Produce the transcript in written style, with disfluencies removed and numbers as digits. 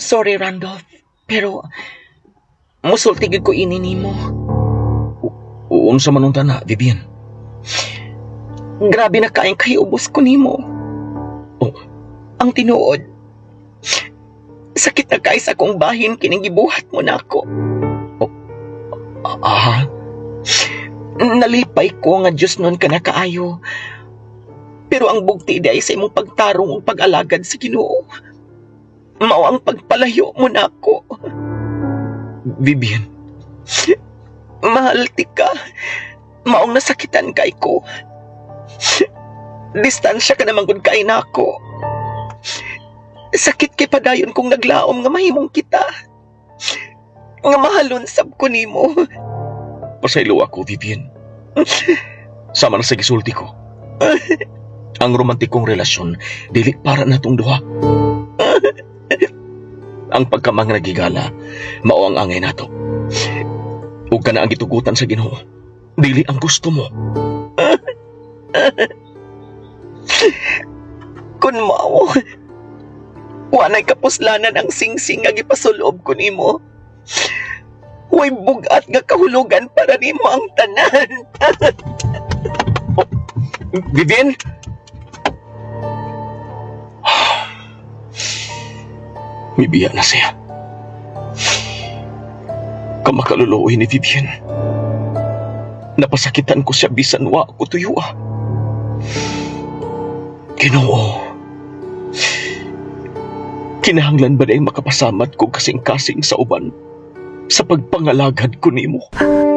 Sorry, Randolph, pero musultigid ko ini nimo. Unsa man unta na, Vivian? Grabe na kaing kayubos ko nimo. Oh, Ang tinuod, sakit na kay sa akong bahin kining gibuhat mo na ako. Nalipay ko nga Diyos nun ka na kaayo. Pero ang bugti di ay sa imong pagtarong o pag-alagad sa Ginoo. Mao ang pagpalayo mo na ako. Vivian, Mahal ti ka. Maong nasakitan kay ko. Distansya ka naman gud kay na ako. Sakit kay padayon kung naglaom nga mahimong kita. Nga mahalon sab ko nimo. pasaylo ako, Vivian. Sama na sa gisulti ko. Ang romantikong relasyon, dili para natong duha. Ang pagkamang nagigala, mao ang angay nato. Ug kana ang gitugutan sa Ginoo, dili ang gusto mo. Kun mao, wanay kapuslanan ang singsing nga gipasulob ko nimo. Huwag bugat nga kahulugan para nimo ang tanan. Vivian? Mibiya na siya. Kamakaluluoy ni Vivian. Napasakitan ko siya bisan wa ko tuyo. Ginoo, kinahanglan ba na makapasamat ko kasing-kasing sa uban sa pagpangalagad ko nimo?